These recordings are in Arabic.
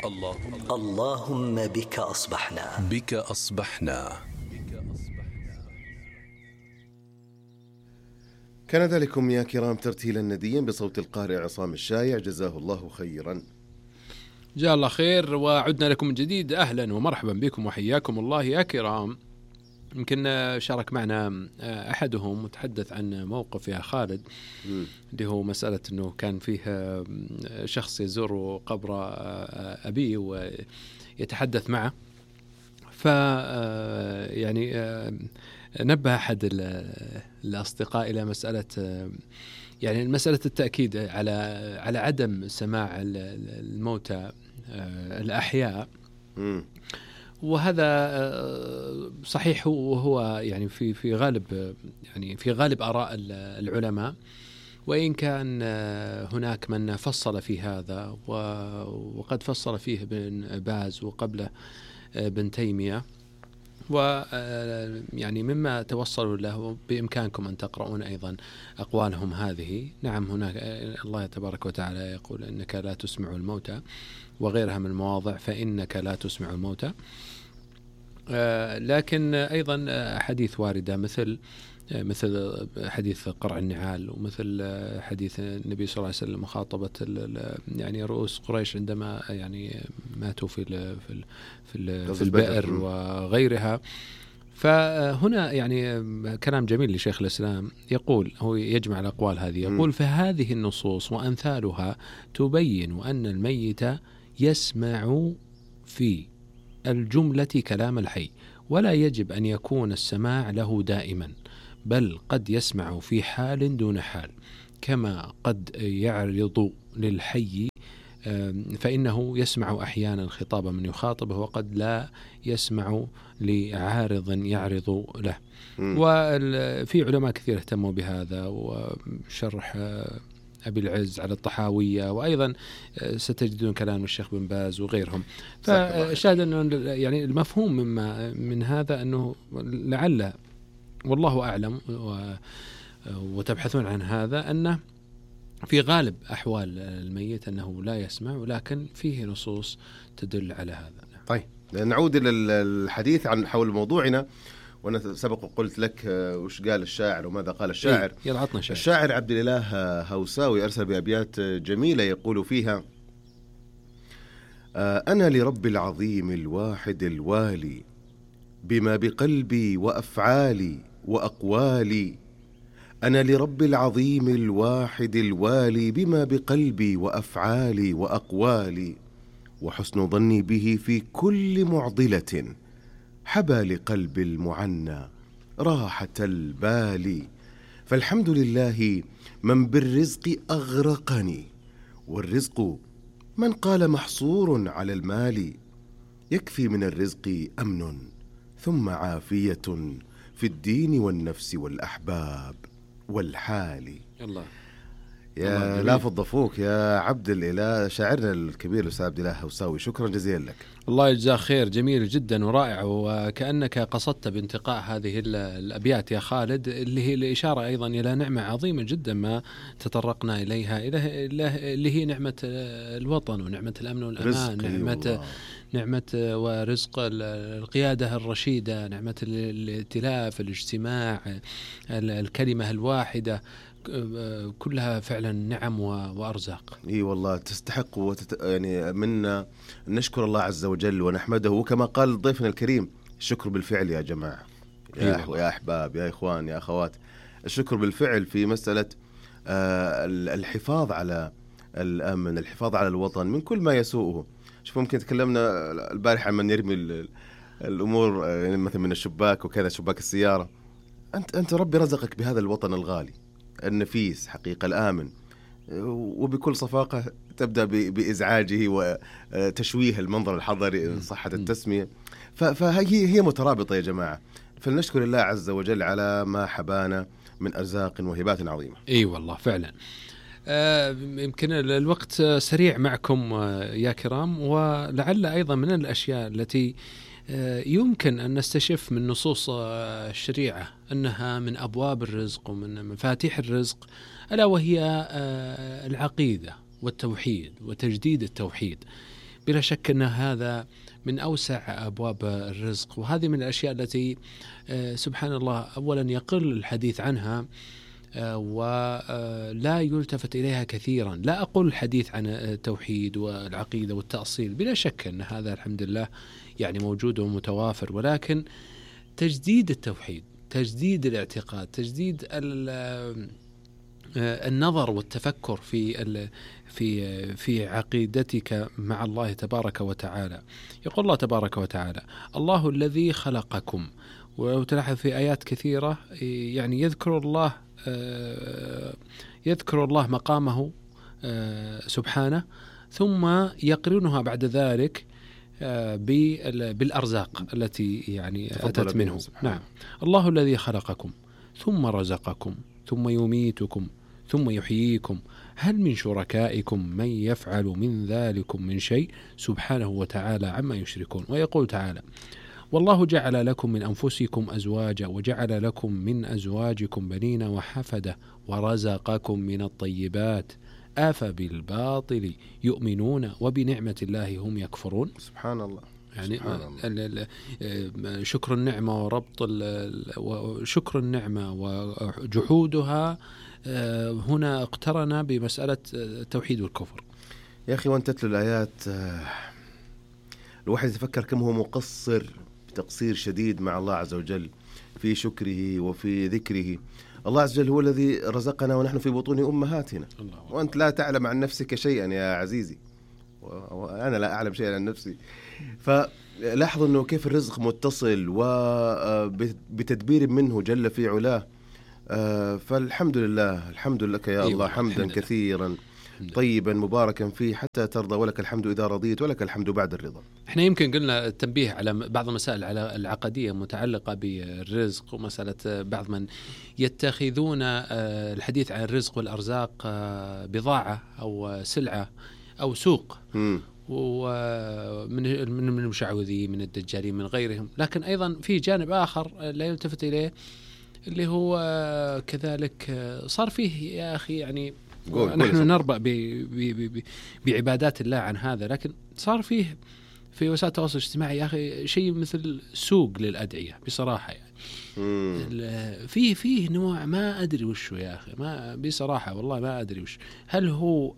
اللهم بك أصبحنا. كان ذلكم يا كرام ترتيلا نديا بصوت القارئ عصام الشايع، جزاه الله خيرا. جزاه الله خير، وعدنا لكم من جديد. أهلا ومرحبا بكم وحياكم الله يا كرام. يمكن شارك معنا أحدهم وتحدث عن موقف يا خالد اللي هو مسألة أنه كان فيه شخص يزور قبر أبيه ويتحدث معه، يعني نبه أحد الأصدقاء إلى مسألة يعني مسألة التأكيد على عدم سماع الموتى الأحياء. وهذا صحيح، وهو يعني في غالب آراء العلماء، وإن كان هناك من فصل في هذا، وقد فصل فيه ابن باز وقبله ابن تيمية، ويعني مما توصلوا له بإمكانكم أن تقرؤون أيضا أقوالهم هذه. نعم، هناك الله تبارك وتعالى يقول إنك لا تسمع الموتى، وغيرها من المواضع فإنك لا تسمع الموتى. لكن أيضا حديث واردة مثل حديث قرع النعال، ومثل حديث النبي صلى الله عليه وسلم مخاطبة يعني رؤوس قريش عندما يعني ماتوا في البئر وغيرها. فهنا يعني كلام جميل لشيخ الإسلام، يقول هو يجمع الأقوال هذه، يقول: فهذه النصوص وأمثالها تبين أن الميت يسمع في الجملة كلام الحي، ولا يجب أن يكون السماع له دائما، بل قد يسمع في حال دون حال، كما قد يعرض للحي فإنه يسمع أحيانا خطاب من يخاطبه، وقد لا يسمع لعارض يعرض له. وفي علماء كثير اهتموا بهذا، وشرح أبي العز على الطحاوية، وأيضا ستجدون كلام الشيخ بن باز وغيرهم. فشاهد أنه يعني المفهوم من هذا أنه لعل والله أعلم وتبحثون عن هذا، أنه في غالب أحوال الميت أنه لا يسمع، ولكن فيه نصوص تدل على هذا. طيب، نعود إلى الحديث عن حول موضوعنا. وأنا سبق وقلت لك وش قال الشاعر وماذا قال الشاعر. الشاعر عبد الإله هوساوي أرسل بأبيات جميلة يقول فيها: أنا لرب العظيم الواحد الوالي، بما بقلبي وأفعالي وأقوالي. أنا لرب العظيم الواحد الوالي، بما بقلبي وأفعالي وأقوالي. وحسن ظني به في كل معضلة، حبى لقلب المعنى راحة البال. فالحمد لله من بالرزق أغرقني، والرزق من قال محصور على المال. يكفي من الرزق أمن، ثم عافية في الدين والنفس والأحباب والحال. الله يا لا فضفوك يا عبد الإله، شاعرنا الكبير الأستاذ عبد الإله هوساوي، شكرا جزيلا لك. الله يجزاه خير، جميل جدا ورائع، وكأنك قصدت بانتقاء هذه الأبيات يا خالد، اللي هي الإشارة أيضا إلى نعمة عظيمة جدا ما تطرقنا إليها، اللي هي نعمة الوطن ونعمة الأمن والأمان، نعمة ورزق القيادة الرشيدة، نعمة الائتلاف، الاجتماع، الكلمة الواحدة، كلها فعلا نعم وأرزاق. اي والله تستحق يعني منا نشكر الله عز وجل ونحمده، وكما قال ضيفنا الكريم: الشكر بالفعل يا جماعة، يا أحباب، يا إخوان، يا أخوات. الشكر بالفعل في مسألة الحفاظ على الأمن، الحفاظ على الوطن من كل ما يسوءه. شوف، ممكن تكلمنا البارحة عن من يرمي الأمور يعني مثلا من الشباك وكذا، شباك السيارة. أنت ربي رزقك بهذا الوطن الغالي النفيس حقيقة، الآمن، وبكل صفاقة تبدأ بإزعاجه وتشويه المنظر الحضري، صحة التسمية. فهي مترابطة يا جماعة. فلنشكر الله عز وجل على ما حبانا من أرزاق وهبات عظيمة. أي والله فعلا. يمكن الوقت سريع معكم يا كرام، ولعل أيضا من الأشياء التي يمكن أن نستشف من نصوص الشريعة أنها من أبواب الرزق ومن مفاتيح الرزق، ألا وهي العقيدة والتوحيد وتجديد التوحيد. بلا شك أن هذا من أوسع أبواب الرزق، وهذه من الأشياء التي سبحان الله أولا يقل الحديث عنها ولا يلتفت إليها كثيرا. لا أقول الحديث عن التوحيد والعقيدة والتأصيل، بلا شك أن هذا الحمد لله يعني موجود ومتوافر، ولكن تجديد التوحيد، تجديد الاعتقاد، تجديد النظر والتفكر في عقيدتك مع الله تبارك وتعالى. يقول الله تبارك وتعالى: الله الذي خلقكم. ولو تلاحظ في آيات كثيرة يعني يذكر الله مقامه سبحانه، ثم يقرنها بعد ذلك بالأرزاق التي يعني أتت منه. نعم، الله الذي خلقكم ثم رزقكم ثم يميتكم ثم يحييكم هل من شركائكم من يفعل من ذلكم من شيء سبحانه وتعالى عما يشركون. ويقول تعالى: والله جعل لكم من أنفسكم أزواجا وجعل لكم من أزواجكم بنين وحفدة ورزقكم من الطيبات أفبالباطل يؤمنون وبنعمة الله هم يكفرون. سبحان الله. يعني شكر النعمة وربط شكر النعمة وجحودها هنا اقترن بمسألة التوحيد والكفر. يا أخي وأنت تتلو الآيات الواحد يتفكر كم هو مقصر بتقصير شديد مع الله عز وجل في شكره وفي ذكره. الله عز وجل هو الذي رزقنا ونحن في بطون أمهاتنا، وأنت لا تعلم عن نفسك شيئا يا عزيزي، وأنا لا أعلم شيئا عن نفسي. فلاحظوا أنه كيف الرزق متصل وبتدبير منه جل في علاه. فالحمد لله، الحمد لك يا الله حمدا كثيرا طيبا مباركا فيه حتى ترضى، ولك الحمد إذا رضيت ولك الحمد بعد الرضا. احنا يمكن قلنا التنبيه على بعض المسائل على العقدية متعلقة بالرزق، ومسألة بعض من يتخذون الحديث عن الرزق والأرزاق بضاعة أو سلعة أو سوق، ومن المشعوذين من الدجالين من غيرهم. لكن أيضا في جانب آخر لا يلتفت إليه اللي هو كذلك صار فيه يا أخي يعني نحن نربأ بعبادات الله عن هذا، لكن صار فيه في وسائل التواصل الاجتماعي يا أخي شيء مثل سوق للأدعية بصراحة. يعني فيه نوع ما أدري وشه يا أخي، ما بصراحة والله ما أدري وش. هل هو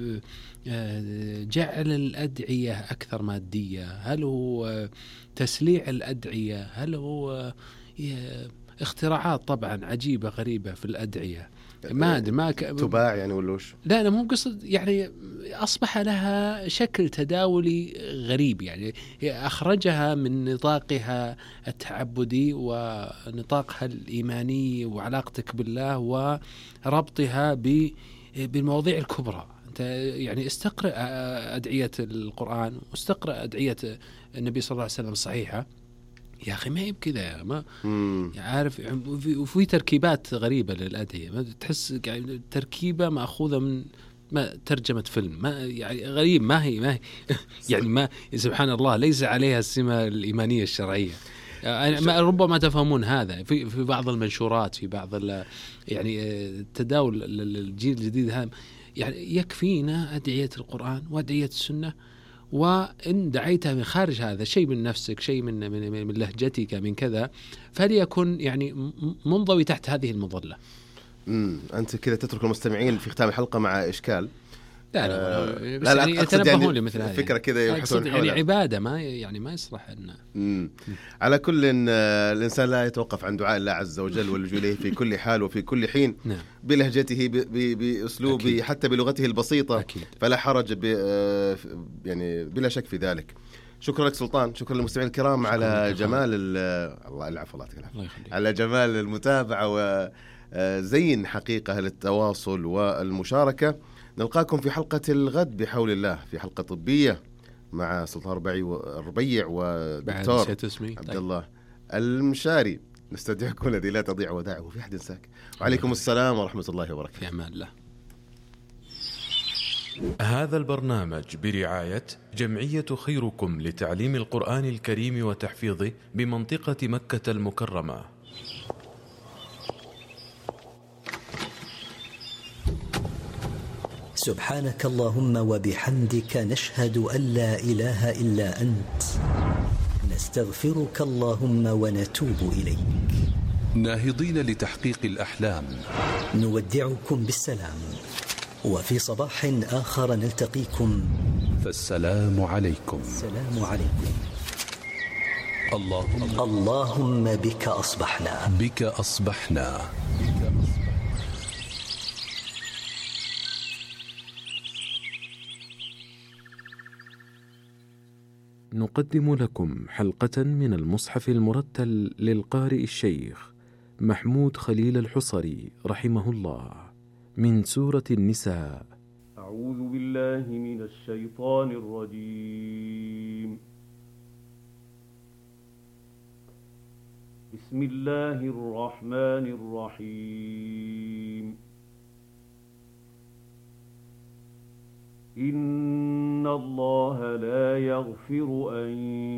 جعل الأدعية أكثر مادية؟ هل هو تسليع الأدعية؟ هل هو اختراعات طبعا عجيبة غريبة في الأدعية؟ ما أدري ما تباع يعني ولا وش؟ لا أنا مو قصد، يعني أصبح لها شكل تداولي غريب، يعني أخرجها من نطاقها التعبدي ونطاقها الإيماني وعلاقتك بالله وربطها بالمواضيع الكبرى. أنت يعني استقرأ أدعية القرآن واستقرأ أدعية النبي صلى الله عليه وسلم الصحيحة يا أخي، ما هي بكذا، ما عارف. وفي تركيبات غريبة للأدعية، ما تحس يعني تركيبة مأخوذة من ما ترجمة فيلم، ما يعني غريب، ما هي يعني ما سبحان الله ليس عليها السمة الإيمانية الشرعية. ما ربما تفهمون هذا في بعض المنشورات، في بعض يعني تداول الجيل الجديد هذا. يعني يكفينا أدعية القرآن وأدعية السنة، وإن دعيتها من خارج هذا شيء من نفسك، شيء من لهجتك، من كذا، فليكن يعني منضوي تحت هذه المظلة. أنت كذا تترك المستمعين في ختام الحلقة مع إشكال. لا بس يعني يتنبهون لمثل هذه فكرة كذا يبحثون يعني عبادة، ما يصلح أن على كل الإنسان لا يتوقف عن دعاء الله عز وجل واللجوء إليه في كل حال وفي كل حين. نعم. بلهجته بأسلوبه أكيد. حتى بلغته البسيطة أكيد. فلا حرج يعني بلا شك في ذلك. شكرا لك سلطان، شكرا للمستمعين الكرام على جمال الله العفو الله على جمال المتابعة وزين حقيقة للتواصل والمشاركة. نلقاكم في حلقة الغد بحول الله، في حلقة طبية مع سلطان الربيع ودكتور عبد الله المشاري. نستودعكم الذي لا تضيع ودائعه في أحد ساك. وعليكم السلام ورحمة الله وبركاته. في أمان الله. هذا البرنامج برعاية جمعية خيركم لتعليم القرآن الكريم وتحفيظه بمنطقة مكة المكرمة. سبحانك اللهم وبحمدك نشهد أن لا إله إلا أنت نستغفرك اللهم ونتوب إليك. ناهضين لتحقيق الأحلام نودعكم بالسلام، وفي صباح آخر نلتقيكم، فالسلام عليكم. السلام عليكم. اللهم بك أصبحنا. بك أصبحنا. نقدم لكم حلقة من المصحف المرتل للقارئ الشيخ محمود خليل الحصري رحمه الله من سورة النساء. أعوذ بالله من الشيطان الرجيم. بسم الله الرحمن الرحيم. إن الله لا يغفر أن